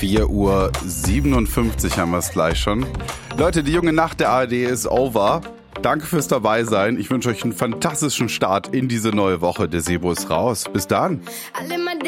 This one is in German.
4:57 Uhr haben wir es gleich schon. Leute, die junge Nacht der ARD ist over. Danke fürs Dabeisein. Ich wünsche euch einen fantastischen Start in diese neue Woche. Der Sebo ist raus. Bis dann.